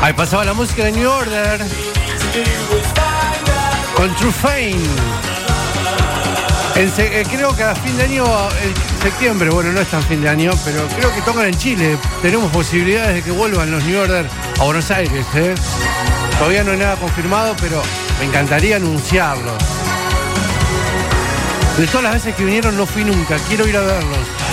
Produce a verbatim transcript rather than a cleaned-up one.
Ahí pasaba la música de New Order con True Fame. En se, eh, creo que a fin de año, en septiembre, bueno, no es tan fin de año, pero creo que tocan en Chile. Tenemos posibilidades de que vuelvan los New Order a Buenos Aires, ¿eh? Todavía no hay nada confirmado, pero me encantaría anunciarlo. De todas las veces que vinieron no fui nunca, quiero ir a verlos.